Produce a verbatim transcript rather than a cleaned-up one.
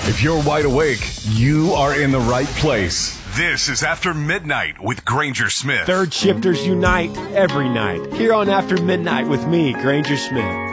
If you're wide awake, you are in the right place. This is After Midnight with Granger Smith. Third shifters unite every night. Here on After Midnight with me, Granger Smith.